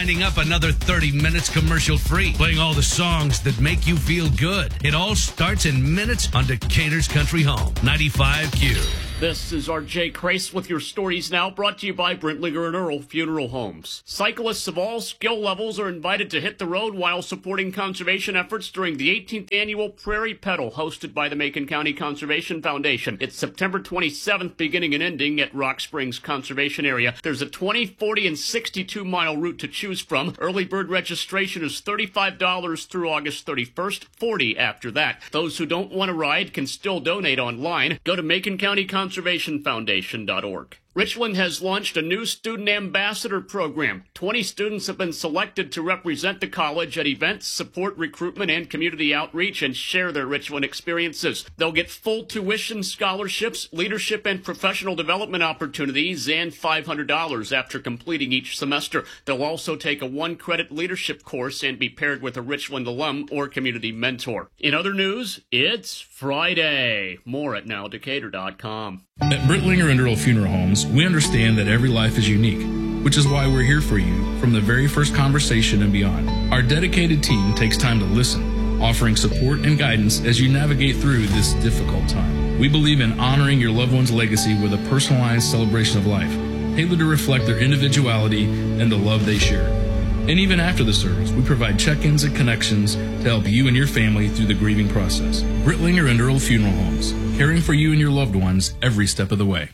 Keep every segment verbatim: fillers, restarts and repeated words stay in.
winding up another thirty minutes commercial-free, playing all the songs that make you feel good. It all starts in minutes on Decatur's Country Home, ninety-five Q. This is R J Crace with your stories now, brought to you by Brentlinger and Earl Funeral Homes. Cyclists of all skill levels are invited to hit the road while supporting conservation efforts during the eighteenth Annual Prairie Pedal, hosted by the Macon County Conservation Foundation. It's September twenty-seventh, beginning and ending at Rock Springs Conservation Area. There's a twenty, forty, and sixty-two mile route to choose from. Early bird registration is thirty-five dollars through August thirty-first, forty dollars after that. Those who don't want to ride can still donate online. Go to Macon County Conservation conservation foundation dot org. Richland has launched a new student ambassador program. twenty students have been selected to represent the college at events, support recruitment and community outreach, and share their Richland experiences. They'll get full tuition scholarships, leadership and professional development opportunities, and five hundred dollars after completing each semester. They'll also take a one-credit leadership course and be paired with a Richland alum or community mentor. In other news, it's Friday. More at now decatur dot com. At Brentlinger and Earl Funeral Homes, we understand that every life is unique, which is why we're here for you from the very first conversation and beyond. Our dedicated team takes time to listen, offering support and guidance as you navigate through this difficult time. We believe in honoring your loved one's legacy with a personalized celebration of life, tailored to reflect their individuality and the love they share. And even after the service, we provide check-ins and connections to help you and your family through the grieving process. Brentlinger and Earl Funeral Homes, caring for you and your loved ones every step of the way.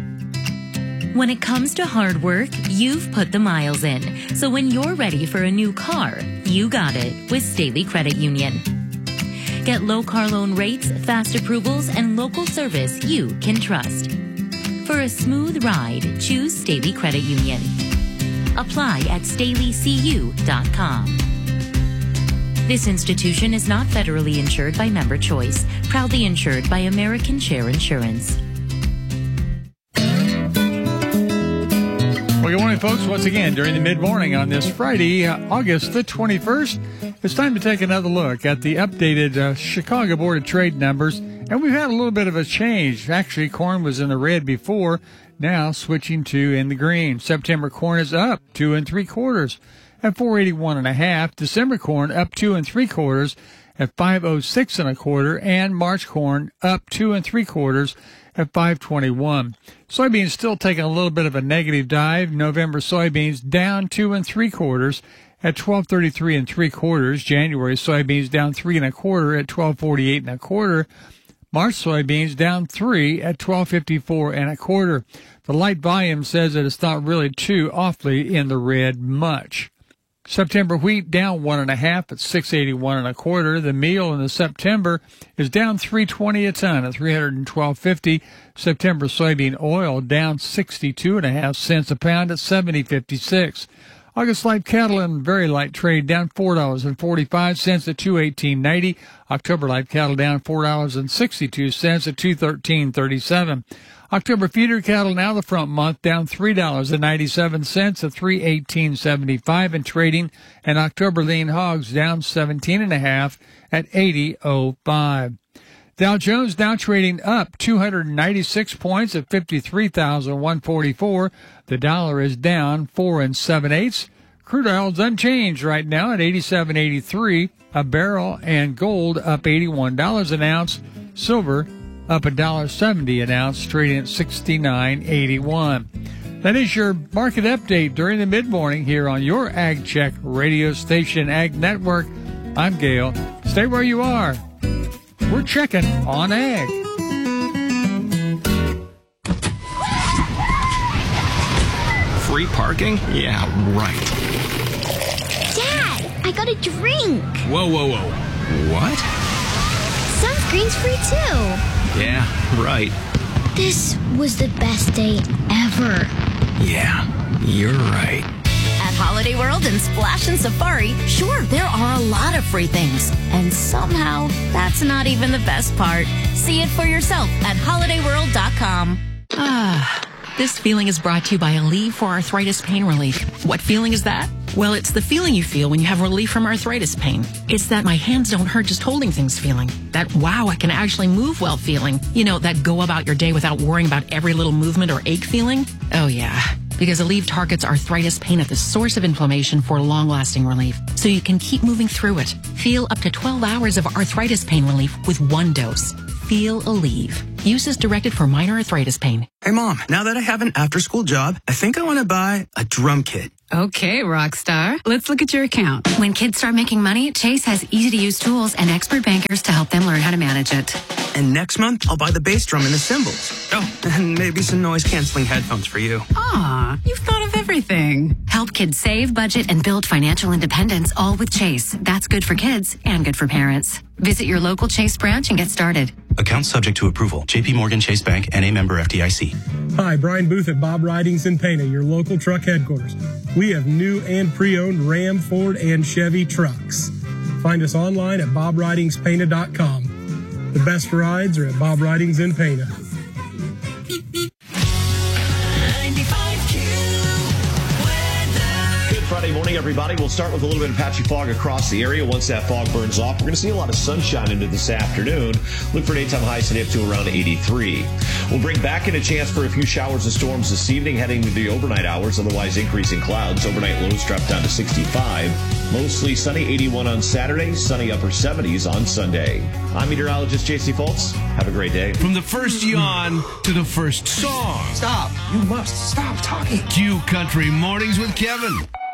When it comes to hard work, you've put the miles in. So when you're ready for a new car, you got it with Staley Credit Union. Get low car loan rates, fast approvals, and local service you can trust. For a smooth ride, choose Staley Credit Union. Apply at staley c u dot com. This institution is not federally insured by Member Choice, proudly insured by American Share Insurance. Well, good morning, folks. Once again, during the mid-morning on this Friday, uh, August the twenty-first, it's time to take another look at the updated uh, Chicago Board of Trade numbers. And we've had a little bit of a change. Actually, corn was in the red before, now switching to in the green. September corn is up two and three quarters at four eighty-one and a half. December corn up two and three quarters at five oh six and a quarter, and March corn up two and three quarters at five twenty-one. Soybeans still taking a little bit of a negative dive. November soybeans down two and three quarters at twelve thirty-three and three quarters. January soybeans down three and a quarter at twelve forty-eight and a quarter. March soybeans down three at twelve fifty-four and a quarter. The light volume says that it's not really too awfully in the red much. September wheat down one and a half at six eighty-one and a quarter. The meal in the September is down three twenty a ton at three twelve fifty. September soybean oil down sixty-two and a half cents a pound at seventy fifty-six. August light cattle and very light trade down four dollars and forty-five cents at two eighteen ninety. October light cattle down four dollars and sixty-two cents at two thirteen thirty-seven. October feeder cattle now the front month down three dollars and ninety-seven cents at three eighteen seventy-five in trading, and October lean hogs down seventeen and a half at eighty oh five. Dow Jones now trading up two hundred ninety-six points at fifty-three thousand one hundred forty-four. The dollar is down four and seven eighths. Crude oil is unchanged right now at eighty-seven eighty-three a barrel, and gold up eighty-one dollars an ounce. Silver up one dollar seventy an ounce, trading at sixty-nine eighty-one. That is your market update during the mid-morning here on your Ag Check radio station, Ag Network. I'm Gale. Stay where you are. We're checking on Ag. Free parking? Yeah, right. Dad, I got a drink. Whoa, whoa, whoa. What? Sunscreen's free too. Yeah, right. This was the best day ever. Yeah, you're right. At Holiday World and Splash and Safari, sure, there are a lot of free things. And somehow, that's not even the best part. See it for yourself at holiday world dot com. Ah, this feeling is brought to you by Aleve for Arthritis Pain Relief. What feeling is that? Well, it's the feeling you feel when you have relief from arthritis pain. It's that my hands don't hurt just holding things feeling. That wow, I can actually move well feeling. You know, that go about your day without worrying about every little movement or ache feeling. Oh yeah. because Aleve targets arthritis pain at the source of inflammation for long-lasting relief, so you can keep moving through it. Feel up to twelve hours of arthritis pain relief with one dose. Feel Aleve. Use is directed for minor arthritis pain. Hey, Mom, now that I have an after-school job, I think I want to buy a drum kit. Okay, Rockstar. Let's look at your account. When kids start making money, Chase has easy-to-use tools and expert bankers to help them learn how to manage it. And next month, I'll buy the bass drum and the cymbals. Oh, and maybe some noise-canceling headphones for you. Aw, you've thought of everything. Help kids save, budget, and build financial independence, all with Chase. That's good for kids and good for parents. Visit your local Chase branch and get started. Account subject to approval. J P Morgan Chase Bank, N A member F D I C. Hi, Brian Booth at Bob Ridings in Pana, your local truck headquarters. We have new and pre-owned Ram, Ford, and Chevy trucks. Find us online at bob ridings pana dot com. The best rides are at Bob Ridings in Pana. Friday morning, everybody. We'll start with a little bit of patchy fog across the area. Once that fog burns off, we're going to see a lot of sunshine into this afternoon. Look for daytime highs today up to around eighty-three. We'll bring back in a chance for a few showers and storms this evening, heading into the overnight hours. Otherwise, increasing clouds. Overnight lows drop down to sixty-five. Mostly sunny, eighty-one on Saturday. Sunny upper seventies on Sunday. I'm meteorologist J C Foltz. Have a great day. From the first yawn to the first song. Stop. You must stop talking. Q Country Mornings with Kevin.